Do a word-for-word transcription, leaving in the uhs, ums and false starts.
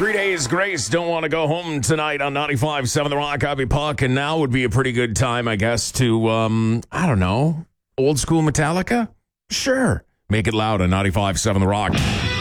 Three Days Grace, Don't Want to Go Home Tonight on ninety-five point seven The Rock. Abby Puck, and now would be a pretty good time, I guess, to, um, I don't know, old school Metallica? Sure. Make it loud on ninety-five point seven The Rock.